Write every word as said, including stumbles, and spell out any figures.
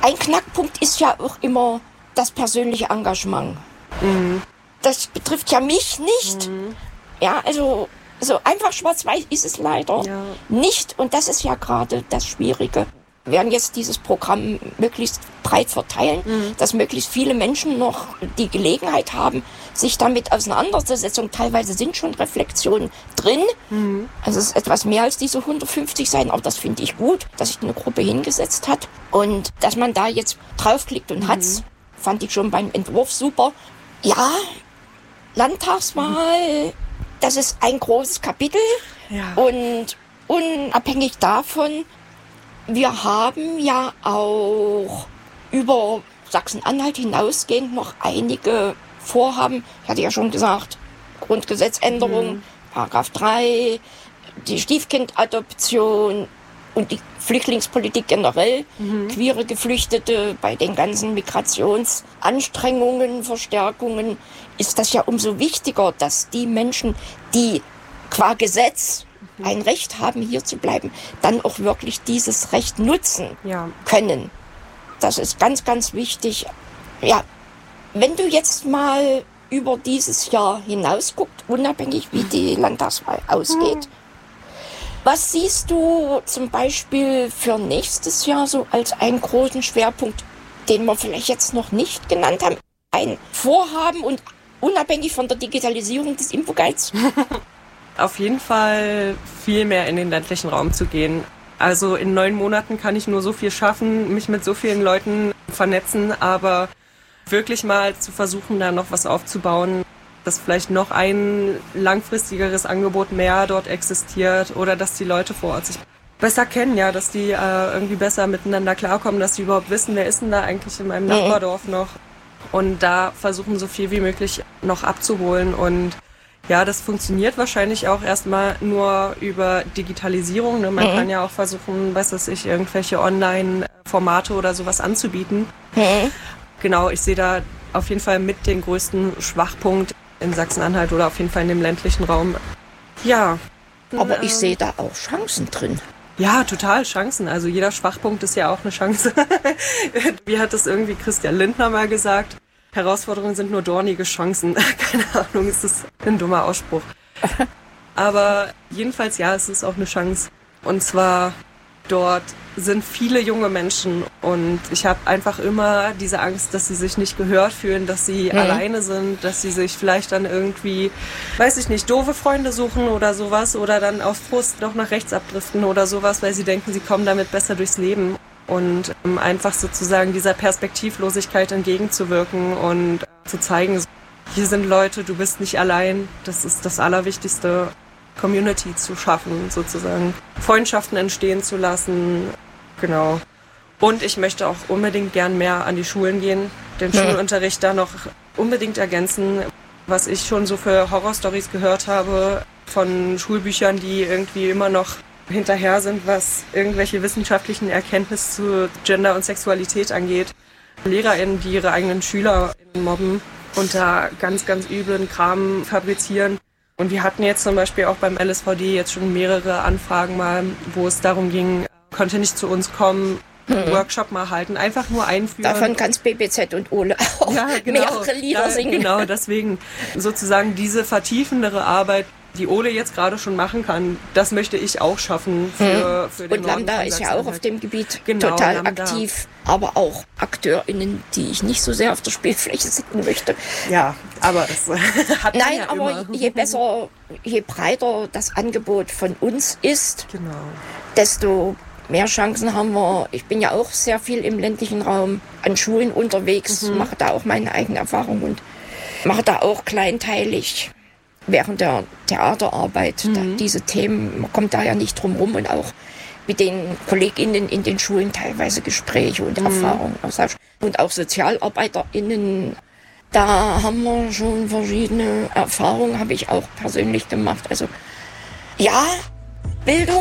ein Knackpunkt ist ja auch immer das persönliche Engagement. Mhm. Das betrifft ja mich nicht. Mhm. Ja, also so einfach schwarz-weiß ist es leider ja. nicht. Und das ist ja gerade das Schwierige. Wir werden jetzt dieses Programm möglichst breit verteilen, mhm. dass möglichst viele Menschen noch die Gelegenheit haben, sich damit auseinanderzusetzen. Teilweise sind schon Reflexionen drin. Mhm. Also es ist etwas mehr als diese hundertfünfzig Seiten, aber das finde ich gut, dass sich eine Gruppe hingesetzt hat. Und dass man da jetzt draufklickt und mhm. hat's, fand ich schon beim Entwurf super. Ja, Landtagswahl, mhm. das ist ein großes Kapitel. Ja. Und unabhängig davon, wir haben ja auch über Sachsen-Anhalt hinausgehend noch einige Vorhaben. Ich hatte ja schon gesagt, Grundgesetzänderung, mhm. Paragraph drei, die Stiefkindadoption und die Flüchtlingspolitik generell, mhm. queere Geflüchtete, bei den ganzen Migrationsanstrengungen, Verstärkungen, ist das ja umso wichtiger, dass die Menschen, die qua Gesetz ein Recht haben, hier zu bleiben, dann auch wirklich dieses Recht nutzen ja. können. Das ist ganz, ganz wichtig. Ja, wenn du jetzt mal über dieses Jahr hinaus guckst, unabhängig wie die Landtagswahl ausgeht, mhm. was siehst du zum Beispiel für nächstes Jahr so als einen großen Schwerpunkt, den wir vielleicht jetzt noch nicht genannt haben? Ein Vorhaben und unabhängig von der Digitalisierung des Infoguides? Auf jeden Fall viel mehr in den ländlichen Raum zu gehen. Also in neun Monaten kann ich nur so viel schaffen, mich mit so vielen Leuten vernetzen, aber wirklich mal zu versuchen, da noch was aufzubauen, dass vielleicht noch ein langfristigeres Angebot mehr dort existiert oder dass die Leute vor Ort sich besser kennen, ja, dass die äh, irgendwie besser miteinander klarkommen, dass die überhaupt wissen, wer ist denn da eigentlich in meinem Nachbardorf noch, und da versuchen, so viel wie möglich noch abzuholen. Und ja, das funktioniert wahrscheinlich auch erstmal nur über Digitalisierung. Ne? Man mhm. kann ja auch versuchen, was weiß ich, irgendwelche Online-Formate oder sowas anzubieten. Mhm. Genau, ich sehe da auf jeden Fall mit den größten Schwachpunkt in Sachsen-Anhalt oder auf jeden Fall in dem ländlichen Raum. Ja. Aber ähm, ich sehe da auch Chancen drin. Ja, total Chancen. Also jeder Schwachpunkt ist ja auch eine Chance. Wie hat das irgendwie Christian Lindner mal gesagt? Herausforderungen sind nur dornige Chancen. Keine Ahnung, ist das ein dummer Ausspruch. Aber jedenfalls, ja, es ist auch eine Chance. Und zwar, dort sind viele junge Menschen und ich habe einfach immer diese Angst, dass sie sich nicht gehört fühlen, dass sie mhm. alleine sind, dass sie sich vielleicht dann irgendwie, weiß ich nicht, doofe Freunde suchen oder sowas oder dann auf Frust noch nach rechts abdriften oder sowas, weil sie denken, sie kommen damit besser durchs Leben. Und um einfach sozusagen dieser Perspektivlosigkeit entgegenzuwirken und zu zeigen, hier sind Leute, du bist nicht allein. Das ist das Allerwichtigste, Community zu schaffen, sozusagen Freundschaften entstehen zu lassen. Genau. Und ich möchte auch unbedingt gern mehr an die Schulen gehen, den ja. Schulunterricht da noch unbedingt ergänzen. Was ich schon so für Horrorstories gehört habe von Schulbüchern, die irgendwie immer noch hinterher sind, was irgendwelche wissenschaftlichen Erkenntnisse zu Gender und Sexualität angeht. LehrerInnen, die ihre eigenen SchülerInnen mobben und da ganz, ganz üblen Kram fabrizieren. Und wir hatten jetzt zum Beispiel auch beim L S V D jetzt schon mehrere Anfragen mal, wo es darum ging, konnte nicht zu uns kommen, einen mhm. Workshop mal halten, einfach nur einführen. Davon kann's B B Z und Ole auch ja, genau, mehrere Lieder da, singen. Genau, deswegen sozusagen diese vertiefendere Arbeit, die Ole jetzt gerade schon machen kann, das möchte ich auch schaffen für, für den Und Lambda ist ja auch auf dem Gebiet genau, total Lambda. aktiv, aber auch AkteurInnen, die ich nicht so sehr auf der Spielfläche sehen möchte. Ja, aber das hat man Nein, ja aber immer. je besser, je breiter das Angebot von uns ist, genau. desto mehr Chancen haben wir. Ich bin ja auch sehr viel im ländlichen Raum an Schulen unterwegs, mhm. mache da auch meine eigene Erfahrung und mache da auch kleinteilig während der Theaterarbeit mhm. da, diese Themen, man kommt da ja nicht drum rum und auch mit den KollegInnen in den Schulen teilweise Gespräche und mhm. Erfahrungen austauschen. Und auch SozialarbeiterInnen, da haben wir schon verschiedene Erfahrungen, habe ich auch persönlich gemacht. Also ja, Bildung